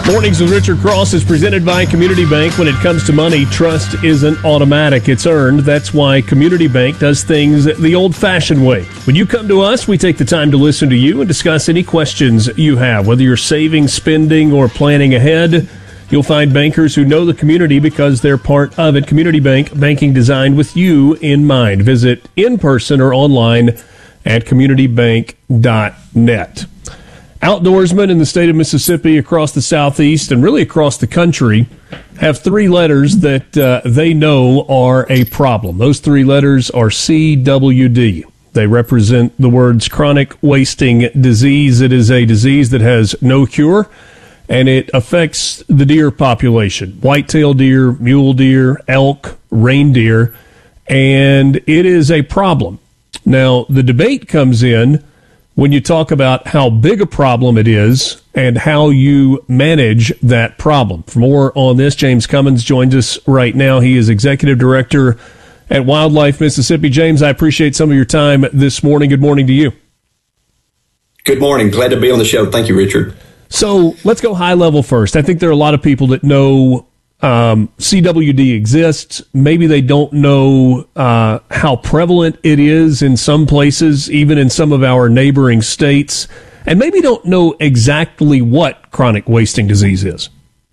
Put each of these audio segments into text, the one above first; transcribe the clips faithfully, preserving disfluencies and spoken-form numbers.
Mornings with Richard Cross is presented by Community Bank. When it comes to money, trust isn't automatic. It's earned. That's why Community Bank does things the old-fashioned way. When you come to us, we take the time to listen to you and discuss any questions you have. Whether you're saving, spending, or planning ahead, you'll find bankers who know the community because they're part of it. Community Bank, banking designed with you in mind. Visit in person or online at community bank dot net. Outdoorsmen in the state of Mississippi, across the southeast, and really across the country, have three letters that uh, they know are a problem. Those three letters are C W D. They represent the words chronic wasting disease. It is a disease that has no cure, and it affects the deer population, white-tailed deer, mule deer, elk, reindeer, and it is a problem. Now, the debate comes in when you talk about how big a problem it is and how you manage that problem. For more on this, James Cummins joins us right now. He is Executive Director at Wildlife Mississippi. James, I appreciate some of your time this morning. Good morning to you. Good morning. Glad to be on the show. Thank you, Richard. So let's go high level first. I think there are a lot of people that know um, C W D exists. Maybe they don't know uh, how prevalent it is in some places, even in some of our neighboring states, and maybe don't know exactly what chronic wasting disease is.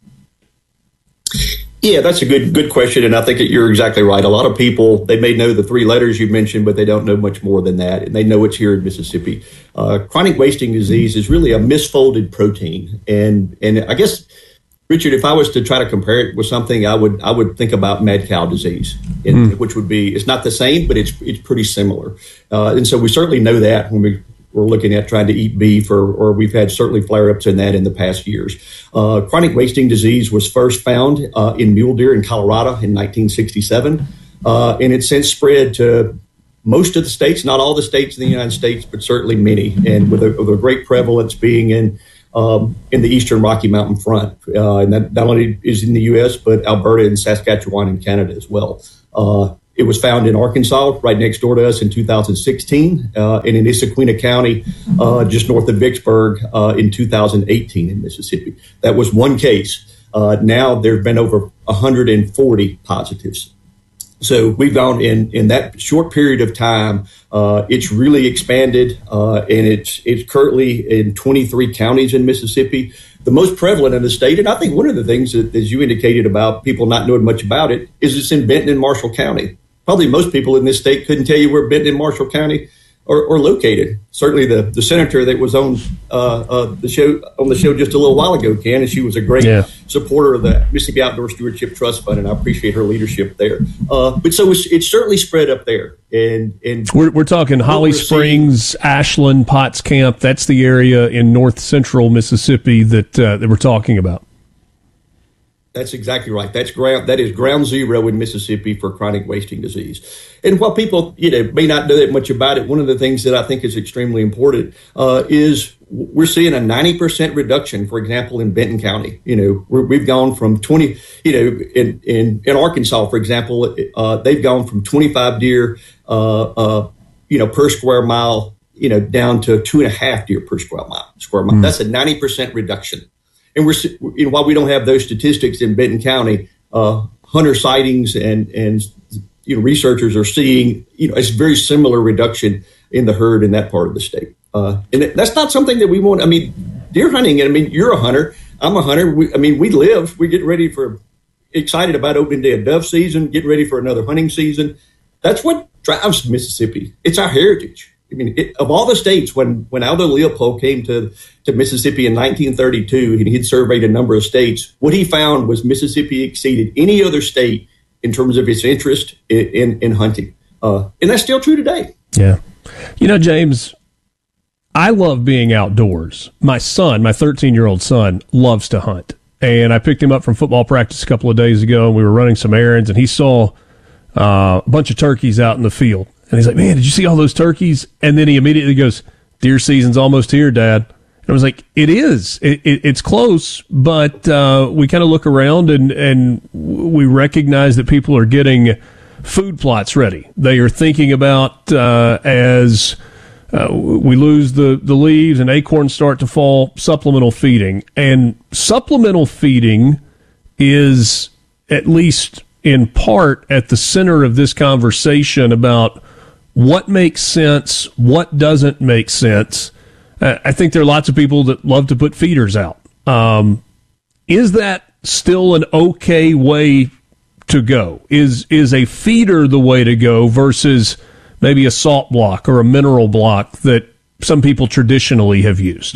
Yeah, that's a good good question, and I think that you're exactly right. A lot of people, they may know the three letters you mentioned, but they don't know much more than that, and they know it's here in Mississippi. Uh, chronic wasting disease is really a misfolded protein, and and I guess, Richard, if I was to try to compare it with something, I would I would think about mad cow disease, and, mm. which would be, it's not the same, but it's it's pretty similar. Uh, and so we certainly know that when we, we're looking at trying to eat beef, or, or we've had certainly flare-ups in that in the past years. Uh, chronic wasting disease was first found uh, in mule deer in Colorado in nineteen sixty-seven, uh, and it's since spread to most of the states, not all the states in the United States, but certainly many, and with a, with a great prevalence being in Um, in the eastern Rocky Mountain front. Uh, and that not only is in the U S, but Alberta and Saskatchewan and Canada as well. Uh, it was found in Arkansas, right next door to us in two thousand sixteen, uh, and in Issaquena County, uh, just north of Vicksburg, uh, in two thousand eighteen in Mississippi. That was one case. Uh, now there have been over one hundred forty positives. So we've gone in, in that short period of time. Uh, it's really expanded, uh, and it's it's currently in twenty-three counties in Mississippi, the most prevalent in the state. And I think one of the things that, as you indicated about people not knowing much about it, is it's in Benton and Marshall County. Probably most people in this state couldn't tell you where Benton and Marshall County are, are located. Certainly, the, the senator that was on uh, uh, the show on the show just a little while ago, Ken, and she was a great yeah. supporter of the Mississippi Outdoor Stewardship Trust Fund, and I appreciate her leadership there. Uh, but so it's, it's certainly spread up there, and and we're we're talking Holly we're Springs, seeing, Ashland, Potts Camp. That's the area in north central Mississippi that uh, that we're talking about. That's exactly right. That's ground. That is ground zero in Mississippi for chronic wasting disease. And while people, you know, may not know that much about it, one of the things that I think is extremely important uh, is we're seeing a ninety percent reduction. For example, in Benton County, you know, we're, we've gone from twenty. You know, in in, in Arkansas, for example, uh, they've gone from twenty-five deer, uh, uh, you know, per square mile, you know, down to two and a half deer per square mile. Square mile. Mm. That's a ninety percent reduction. And we're, you know, while we don't have those statistics in Benton County, uh, hunter sightings and, and, you know, researchers are seeing, you know, it's very similar reduction in the herd in that part of the state. Uh, and that's not something that we want. I mean, deer hunting, I mean, you're a hunter. I'm a hunter. We, I mean, we live, we get ready for, excited about opening day of dove season, getting ready for another hunting season. That's what drives Mississippi. It's our heritage. I mean, it, of all the states, when, when Aldo Leopold came to, to Mississippi in nineteen thirty-two, and he'd surveyed a number of states, what he found was Mississippi exceeded any other state in terms of its interest in, in, in hunting. Uh, and that's still true today. Yeah. You know, James, I love being outdoors. My son, my thirteen-year-old son, loves to hunt. And I picked him up from football practice a couple of days ago, and we were running some errands, and he saw uh, a bunch of turkeys out in the field. And he's like, man, did you see all those turkeys? And then he immediately goes, deer season's almost here, Dad. And I was like, it is. It, it, it's close, but uh, we kind of look around and, and we recognize that people are getting food plots ready. They are thinking about, uh, as uh, we lose the, the leaves and acorns start to fall, supplemental feeding. And supplemental feeding is, at least in part, at the center of this conversation about what makes sense, what doesn't make sense. Uh, I think there are lots of people that love to put feeders out. Um, is that still an okay way to go? Is is a feeder the way to go versus maybe a salt block or a mineral block that some people traditionally have used?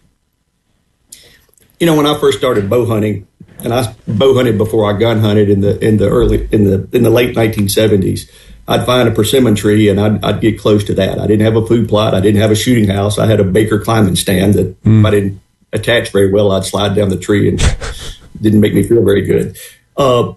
You know, when I first started bow hunting, and I bow hunted before I gun hunted in the in the early in the in the late nineteen seventies, I'd find a persimmon tree and I'd, I'd get close to that. I didn't have a food plot. I didn't have a shooting house. I had a Baker climbing stand that mm. if I didn't attach very well, I'd slide down the tree and didn't make me feel very good. Uh,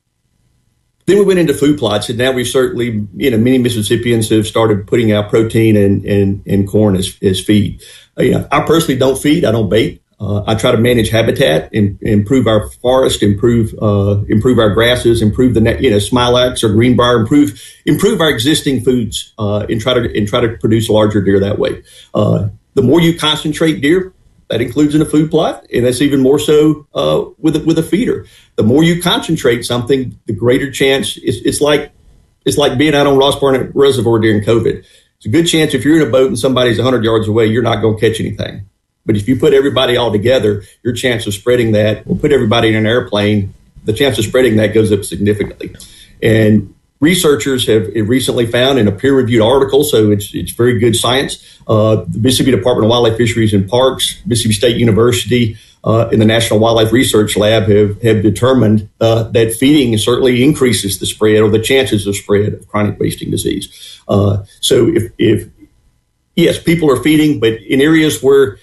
then we went into food plots, and now we certainly, you know, many Mississippians have started putting out protein and, and, and corn as, as feed. Uh, you know, I personally don't feed. I don't bait. Uh, I try to manage habitat and improve our forest, improve uh, improve our grasses, improve the you know smilax or greenbrier, improve improve our existing foods, uh, and try to and try to produce larger deer that way. Uh, the more you concentrate deer, that includes in a food plot, and that's even more so uh, with a, with a feeder. The more you concentrate something, the greater chance. It's, it's like it's like being out on Ross Barnett Reservoir during COVID. It's a good chance if you're in a boat and somebody's one hundred yards away, you're not going to catch anything. But if you put everybody all together, your chance of spreading that, or put everybody in an airplane, the chance of spreading that goes up significantly. And researchers have recently found in a peer-reviewed article, so it's it's very good science, uh, the Mississippi Department of Wildlife, Fisheries, and Parks, Mississippi State University, uh, and the National Wildlife Research Lab have, have determined uh, that feeding certainly increases the spread or the chances of spread of chronic wasting disease. Uh, so if, if, yes, people are feeding, but in areas where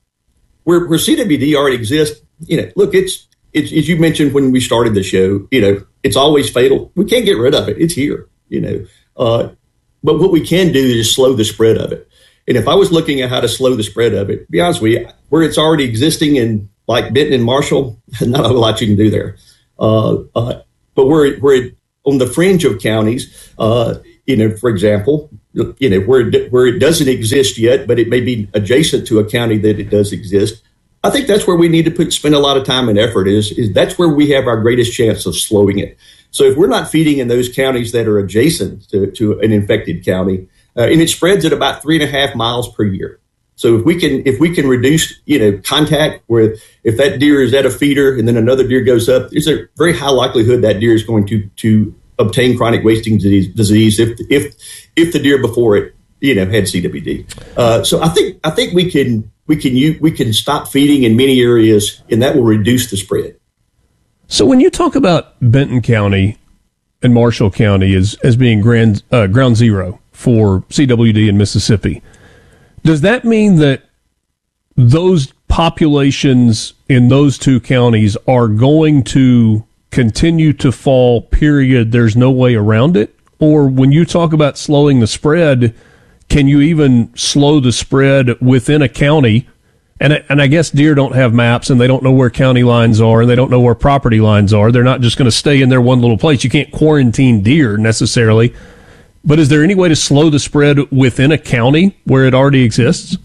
Where, where C W D already exists, you know, look, it's, it's, as you mentioned when we started the show, you know, it's always fatal. We can't get rid of it. It's here, you know, uh, but what we can do is slow the spread of it. And if I was looking at how to slow the spread of it, to be honest with you, where it's already existing in like Benton and Marshall, not a lot you can do there. Uh, uh, but where, where it, on the fringe of counties, uh, you know, for example, you know, where it, where it doesn't exist yet, but it may be adjacent to a county that it does exist. I think that's where we need to put, spend a lot of time and effort is, is that's where we have our greatest chance of slowing it. So if we're not feeding in those counties that are adjacent to, to an infected county, uh, and it spreads at about three and a half miles per year. So if we can, if we can reduce, you know, contact where if that deer is at a feeder and then another deer goes up, there's a very high likelihood that deer is going to, to obtain chronic wasting disease, disease if, if, if the deer before it, you know, had C W D. Uh, so I think, I think we can, we can, use, we can stop feeding in many areas and that will reduce the spread. So when you talk about Benton County and Marshall County as, as being grand, uh, ground zero for C W D in Mississippi, does that mean that those populations in those two counties are going to continue to fall, period? There's no way around it? Or when you talk about slowing the spread, can you even slow the spread within a county? And, and I guess deer don't have maps and they don't know where county lines are and they don't know where property lines are. They're not just going to stay in their one little place. You can't quarantine deer necessarily. But is there any way to slow the spread within a county where it already exists?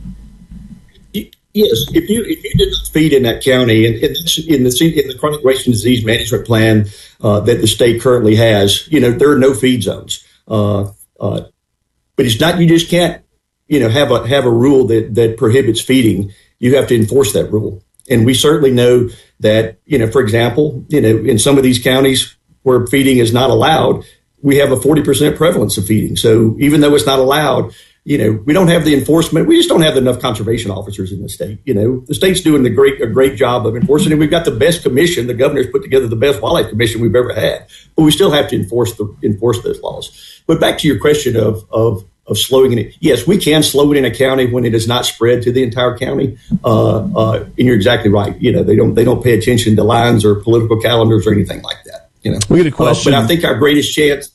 Yes, if you if you did not feed in that county, and it's in the in the chronic wasting disease management plan uh, that the state currently has, you know, there are no feed zones. Uh, uh, but it's not, you just can't, you know, have a have a rule that that prohibits feeding. You have to enforce that rule, and we certainly know that, you know, for example, you know, in some of these counties where feeding is not allowed, we have a forty percent prevalence of feeding. So even though it's not allowed, you know, we don't have the enforcement. We just don't have enough conservation officers in the state. You know, the state's doing the great, a great job of enforcing it. We've got the best commission. The governor's put together the best wildlife commission we've ever had, but we still have to enforce the, enforce those laws. But back to your question of, of, of slowing it. Yes, we can slow it in a county when it is not spread to the entire county. Uh, uh, and you're exactly right. You know, they don't, they don't pay attention to lines or political calendars or anything like that. You know, we get a question. Uh, but I think our greatest chance,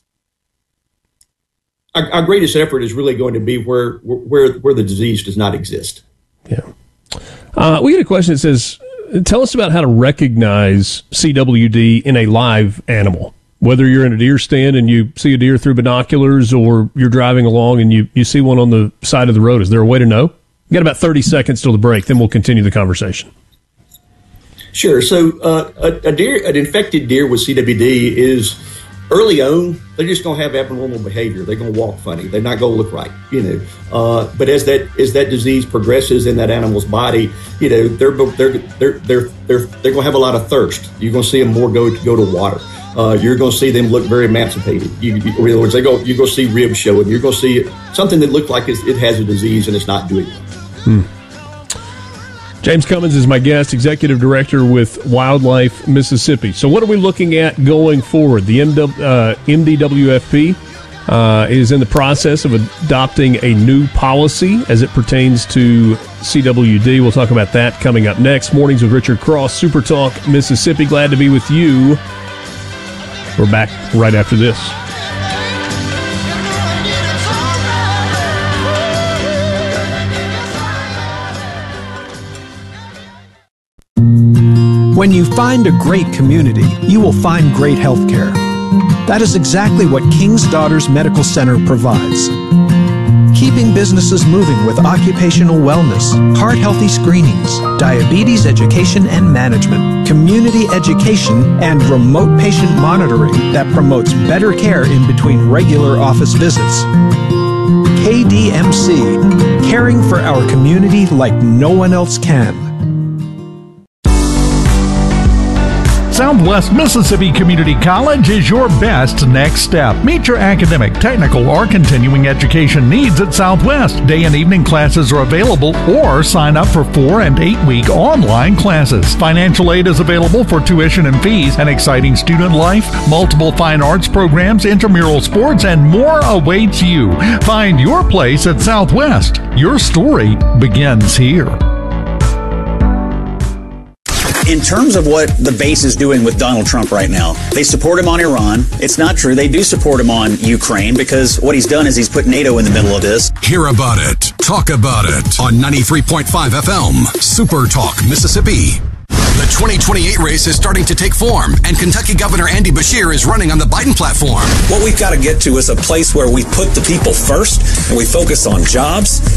Our, our greatest effort is really going to be where where where the disease does not exist. Yeah. Uh, we get a question that says, tell us about how to recognize C W D in a live animal. Whether you're in a deer stand and you see a deer through binoculars or you're driving along and you, you see one on the side of the road, is there a way to know? We got about thirty seconds till the break, then we'll continue the conversation. Sure. So uh, a, a deer, an infected deer with C W D is early on, they're just going to have abnormal behavior. They're going to walk funny. They're not going to look right, you know. Uh, but as that as that disease progresses in that animal's body, you know, they're they're they're they're they're they're going to have a lot of thirst. You're going to see them more go go to water. Uh, you're going to see them look very emancipated. You, you, in other words, they go. You're going to see ribs showing. You're going to see something that looks like it's, it has a disease and it's not doing it. Hmm. James Cummins is my guest, Executive Director with Wildlife Mississippi. So what are we looking at going forward? The M W, uh, M D W F P uh, is in the process of adopting a new policy as it pertains to C W D. We'll talk about that coming up next. Mornings with Richard Cross, Super Talk Mississippi. Glad to be with you. We're back right after this. When you find a great community, you will find great health care. That is exactly what King's Daughters Medical Center provides. Keeping businesses moving with occupational wellness, heart-healthy screenings, diabetes education and management, community education, and remote patient monitoring that promotes better care in between regular office visits. K D M C, caring for our community like no one else can. Southwest Mississippi Community College is your best next step. Meet your academic, technical, or continuing education needs at Southwest. Day and evening classes are available, or sign up for four and eight week online classes. Financial aid is available for tuition and fees, an exciting student life, multiple fine arts programs, intramural sports, and more awaits you. Find your place at Southwest. Your story begins here. In terms of what the base is doing with Donald Trump right now, they support him on Iran. It's not true. They do support him on Ukraine because what he's done is he's put NATO in the middle of this. Hear about it. Talk about it on ninety-three point five F M, Super Talk, Mississippi. The twenty twenty-eight race is starting to take form, and Kentucky Governor Andy Beshear is running on the Biden platform. What we've got to get to is a place where we put the people first and we focus on jobs